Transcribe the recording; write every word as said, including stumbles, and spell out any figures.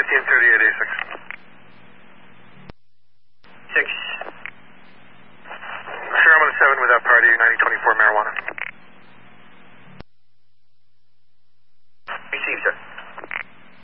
fifteen thirty-eight A six. Six. Sure, I'm on a seven with